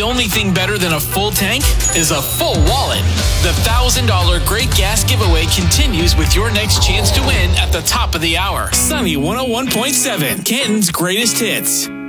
only thing better than a full tank is a full wallet. The $1,000 Great Gas Giveaway continues with your next chance to win at the top of the hour. Sunny 101.7, Canton's greatest hits.